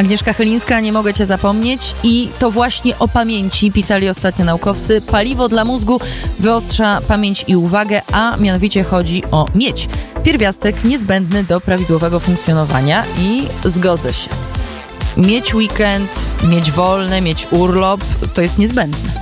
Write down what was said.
Agnieszka Chylińska, nie mogę cię zapomnieć. I to właśnie o pamięci pisali ostatnio naukowcy. Paliwo dla mózgu wyostrza pamięć i uwagę, a mianowicie chodzi o miedź. Pierwiastek niezbędny do prawidłowego funkcjonowania i zgodzę się. Mieć weekend, mieć wolne, mieć urlop, to jest niezbędne.